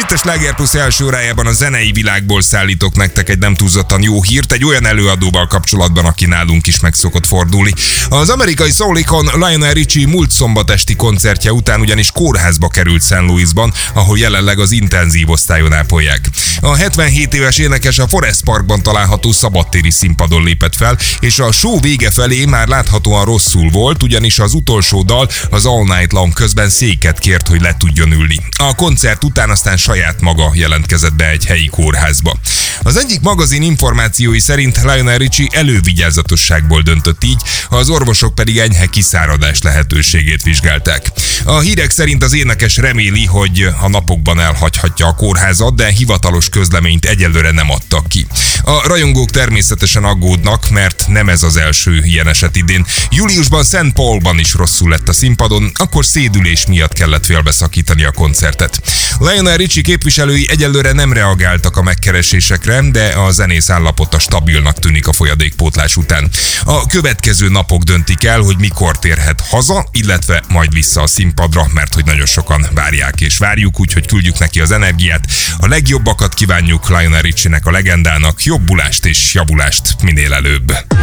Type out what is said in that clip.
Itt a Sláger Plus első órájában a zenei világból szállítok nektek egy nem túlzottan jó hírt, egy olyan előadóval kapcsolatban, aki nálunk is meg szokott fordulni. Az amerikai szólikon Lionel Richie múlt szombat esti koncertje után ugyanis kórházba került St. Louisban, ahol jelenleg az intenzív osztályon ápolják. A 77 éves énekes a Forest Parkban található szabadtéri színpadon lépett fel, és a show vége felé már láthatóan rosszul volt, ugyanis az utolsó dal, az All Night Long közben széket kért, hogy le tudjon ülni. A koncert után aztán saját maga jelentkezett be egy helyi kórházba. Az egyik magazin információi szerint Lionel Richie elővigyázatosságból döntött így, az orvosok pedig enyhe kiszáradás lehetőségét vizsgálták. A hírek szerint az énekes reméli, hogy a napokban elhagyhatja a kórházat, de hivatalos közleményt egyelőre nem adtak ki. A rajongók természetesen aggódnak, mert nem ez az első ilyen eset idén. Júliusban St. Paulban is rosszul lett a színpadon, akkor szédülés miatt kellett félbeszakítani a koncertet. Lionel Richie képviselői egyelőre nem reagáltak a megkeresésekre, de a zenész állapota stabilnak tűnik a folyadékpótlás után. A következő napok döntik el, hogy mikor térhet haza, illetve majd vissza a színpadra, mert hogy nagyon sokan várják és várjuk, úgyhogy küldjük neki az energiát. A legjobbakat kívánjuk Lionel Richie-nek, a legendának, jobbulást és javulást minél előbb.